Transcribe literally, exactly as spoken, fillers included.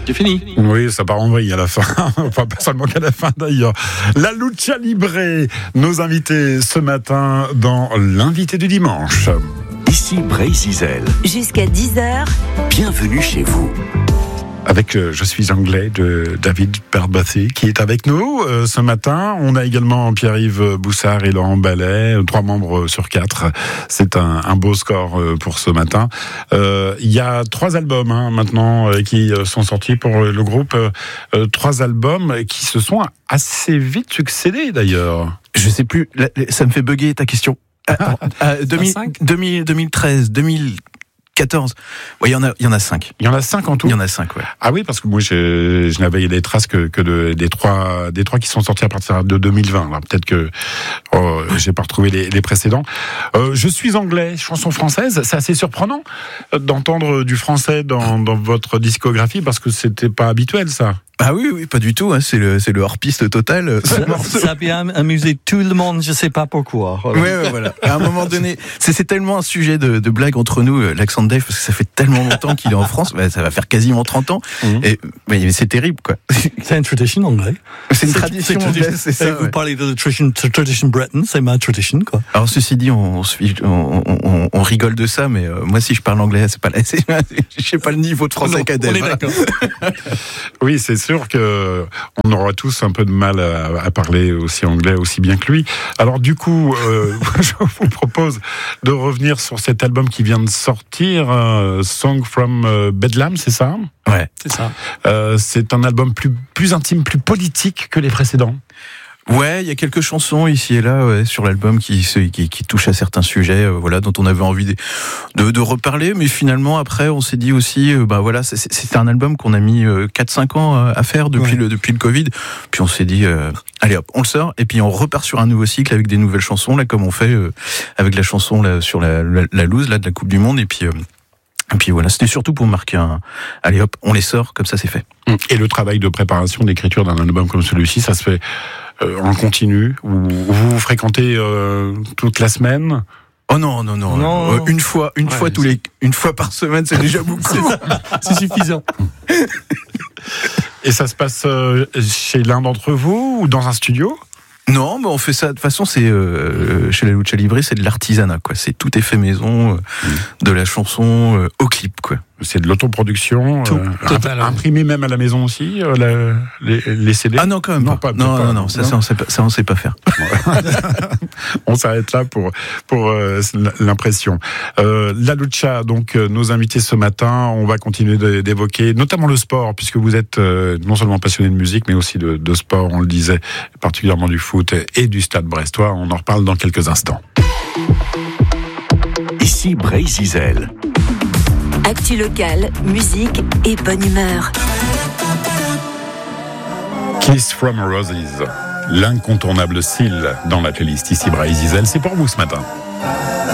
C'est fini. Oui, ça part en vrille à la fin. Enfin, pas seulement qu'à la fin d'ailleurs. La Lucha Libre, nos invités ce matin dans l'invité du dimanche. Ici Bray-Zizel. Jusqu'à dix heures. Bienvenue chez vous. Avec euh, Je suis anglais de David Perbathy qui est avec nous euh, ce matin. On a également Pierre-Yves Boussard et Laurent Ballet, trois membres sur quatre. C'est un, un beau score euh, pour ce matin. Euh, il y a trois albums hein, maintenant euh, qui sont sortis pour le groupe. Euh, trois albums qui se sont assez vite succédés d'ailleurs. Je sais plus, ça me fait bugger ta question. Ah, ah, deux mille, deux mille, deux mille treize, deux mille quatorze. Oui, il y en a, il y en a cinq. Il y en a cinq en tout. Il y en a cinq, ouais. Ah oui, parce que moi, je, je n'avais les traces que, que de, des trois, des trois qui sont sortis à partir de deux mille vingt. Alors, peut-être que oh, j'ai pas retrouvé les, les précédents. Euh, je suis anglais, chanson française. C'est assez surprenant d'entendre du français dans, dans votre discographie parce que c'était pas habituel, ça. Ah oui, oui, pas du tout. Hein. C'est le, c'est le hors-piste total. Ça, ça a bien amusé tout le monde, je sais pas pourquoi. Oui, ouais, voilà. À un moment donné, c'est, c'est tellement un sujet de, de blague entre nous, l'accent de Dave, parce que ça fait tellement longtemps qu'il est en France. Bah, ça va faire quasiment trente ans. Mmh. Et mais c'est terrible, quoi. C'est une tradition anglaise. C'est une c'est, tradition c'est, anglaise, c'est ça. Vous ouais. parlez de la tradition, tradition breton, c'est ma tradition, quoi. Alors ceci dit, on, on, on, on rigole de ça, mais euh, moi, si je parle anglais, c'est pas, c'est, je sais pas le niveau de français qu'a Dave. On est d'accord. Oui, c'est sûr que on aura tous un peu de mal à, à parler aussi anglais aussi bien que lui. Alors du coup, euh, je vous propose de revenir sur cet album qui vient de sortir, euh, Song from euh, Bedlam, c'est ça ? Ouais, c'est ça. Euh, c'est un album plus plus intime, plus politique que les précédents. Ouais, il y a quelques chansons ici et là ouais, sur l'album qui, qui qui touchent à certains sujets, euh, voilà, dont on avait envie de, de de reparler. Mais finalement, après, on s'est dit aussi, euh, bah voilà, c'est, c'était un album qu'on a mis euh, quatre cinq ans à faire depuis ouais. le depuis le Covid. Puis on s'est dit, euh, allez hop, on le sort et puis on repart sur un nouveau cycle avec des nouvelles chansons là, comme on fait euh, avec la chanson là sur la la, la loose là de la Coupe du Monde. Et puis euh, et puis voilà, c'était surtout pour marquer un, allez hop, on les sort, comme ça c'est fait. Et le travail de préparation, d'écriture d'un album comme celui-ci, ça se fait Euh, en continu, ou vous vous fréquentez euh, toute la semaine? Oh non non non, non. Euh, une fois une ouais, fois tous les une fois par semaine c'est déjà beaucoup. C'est, c'est suffisant. Et ça se passe euh, chez l'un d'entre vous ou dans un studio? Non, mais on fait ça de toute façon. C'est euh, chez la Lucha Libre, c'est de l'artisanat, quoi. C'est tout est fait maison, euh, mmh. de la chanson euh, au clip, quoi. C'est de l'autoproduction, tout, euh, total, imprimé même à la maison aussi, euh, la, les, les C D. Ah non, quand même non, pas. pas non, pas, non, non, ça, non. Ça, on sait pas, ça, on sait pas faire. On s'arrête là pour pour euh, l'impression. Euh, la lucha, donc euh, nos invités ce matin, on va continuer de, d'évoquer notamment le sport, puisque vous êtes euh, non seulement passionné de musique, mais aussi de, de sport. On le disait, particulièrement du foot et du Stade Brestois. On en reparle dans quelques instants. Ici Bray-Zizel. Actu locale, musique et bonne humeur. Kiss from Roses, l'incontournable Seal dans la playlist ici Bray-Zizel. C'est pour vous ce matin.